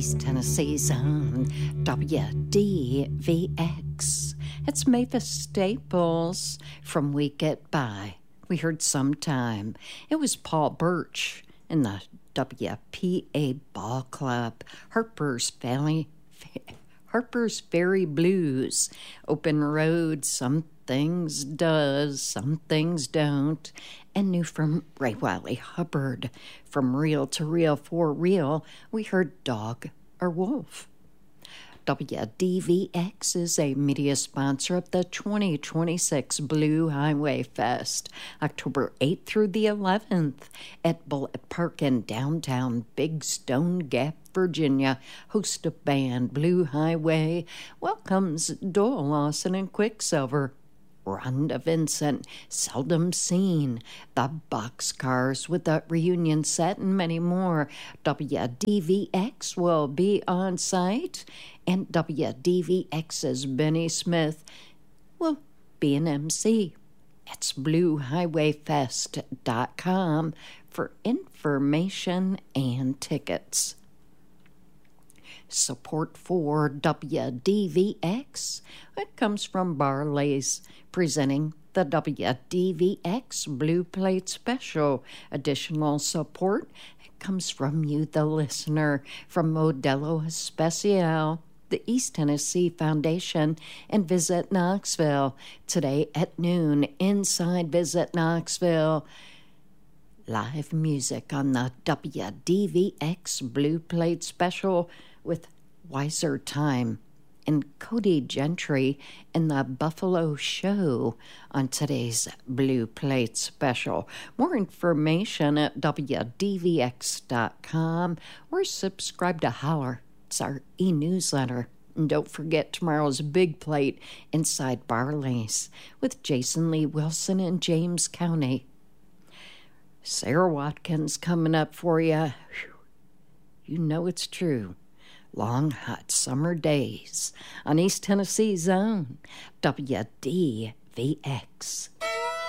East Tennessee's own WDVX. It's Mavis Staples from We Get By. We heard Sometime. It was Paul Birch in the WPA Ball Club, Harper's Ferry Blues, Open Road, Some Things Does, Some Things Don't, and new from Ray Wiley Hubbard. From Reel to Reel for Real, we heard Dog or Wolf. WDVX is a media sponsor of the 2026 Blue Highway Fest, October 8th through the 11th at Bullitt Park in downtown Big Stone Gap, Virginia. Host of band Blue Highway welcomes Doyle Lawson and Quicksilver, Rhonda Vincent, Seldom Seen, the Boxcars with the reunion set, and many more. WDVX will be on site, and WDVX's Benny Smith will be an MC. It's BlueHighwayFest.com for information and tickets. Support for WDVX, it comes from Barley's, presenting the WDVX Blue Plate Special. Additional support, it comes from you, the listener, from Modelo Especial, the East Tennessee Foundation, and Visit Knoxville. Today at noon, inside Visit Knoxville. Live music on the WDVX Blue Plate Special with Wiser Time and Cody Gentry in the Buffalo Show on today's Blue Plate Special. More information at WDVX.com or subscribe to Holler. It's our e-newsletter. And don't forget tomorrow's Big Plate inside Barley's with Jason Lee Wilson in James County. Sarah Watkins coming up for you. You know it's true. Long, hot summer days on East Tennessee's own WDVX.